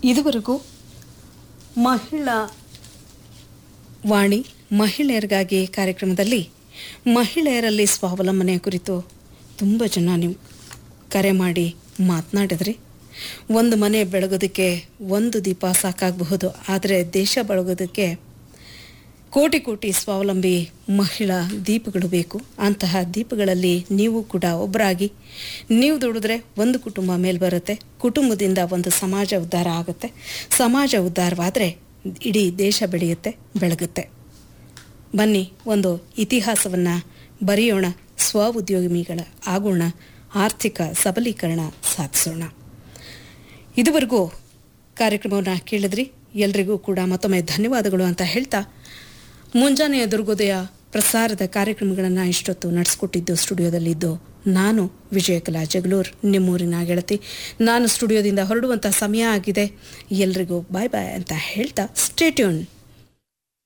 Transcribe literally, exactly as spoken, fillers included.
ಇದುವರೆಗೂ ಮಹಿಳಾ ವಾಣಿ ಮಹಿಳೆಯರಿಗಾಗಿ ಕಾರ್ಯಕ್ರಮದಲ್ಲಿ ಮಹಿಳೆಯರಲ್ಲಿ ಸ್ವಾವಲಂಬನೆ ಕುರಿತು ತುಂಬ ಜನ ನೀವು ಕರೆ ಮಾಡಿ ಮಾತನಾಡಿದ್ರಿ. ಒಂದು ಮನೆ ಬೆಳಗೋದಕ್ಕೆ ಒಂದು ದೀಪ ಸಾಕಾಗಬಹುದು, ಆದರೆ ದೇಶ ಬೆಳಗೋದಕ್ಕೆ ಕೋಟಿ ಕೋಟಿ ಸ್ವಾವಲಂಬಿ ಮಹಿಳಾ ದೀಪಗಳು ಬೇಕು. ಅಂತಹ ದೀಪಗಳಲ್ಲಿ ನೀವು ಕೂಡ ಒಬ್ಬರಾಗಿ ನೀವು ದುಡಿದ್ರೆ ಒಂದು ಕುಟುಂಬ ಮೇಲೆ ಬರುತ್ತೆ, ಕುಟುಂಬದಿಂದ ಒಂದು ಸಮಾಜ ಉದ್ಧಾರ ಆಗುತ್ತೆ, ಸಮಾಜ ಉದ್ಧಾರವಾದರೆ ಇಡೀ ದೇಶ ಬೆಳೆಯುತ್ತೆ, ಬೆಳಗುತ್ತೆ. ಬನ್ನಿ ಒಂದು ಇತಿಹಾಸವನ್ನು ಬರೆಯೋಣ, ಸ್ವ ಉದ್ಯೋಗಿಗಳ ಆಗೋಣ, ಆರ್ಥಿಕ ಸಬಲೀಕರಣ ಸಾಧಿಸೋಣ. ಇದುವರೆಗೂ ಕಾರ್ಯಕ್ರಮವನ್ನು ಕೇಳಿದ್ರಿ, ಎಲ್ರಿಗೂ ಕೂಡ ಮತ್ತೊಮ್ಮೆ ಧನ್ಯವಾದಗಳು ಅಂತ ಹೇಳ್ತಾ, ಮುಂಜಾನೆಯ ದುರ್ಗೋದಯ ಪ್ರಸಾರದ ಕಾರ್ಯಕ್ರಮಗಳನ್ನು ಇಷ್ಟೊತ್ತು ನಡೆಸ್ಕೊಟ್ಟಿದ್ದು ಸ್ಟುಡಿಯೋದಲ್ಲಿದ್ದು ನಾನು ವಿಜಯಕಲಾ ಜಗಳೂರ್, ನಿಮ್ಮೂರಿನ ಗೆಳತಿ. ನಾನು ಸ್ಟುಡಿಯೋದಿಂದ ಹೊರಡುವಂಥ ಸಮಯ ಆಗಿದೆ. ಎಲ್ರಿಗೂ ಬಾಯ್ ಬಾಯ್ ಅಂತ ಹೇಳ್ತಾ ಸ್ಟೇ ಟ್ಯೂನ್.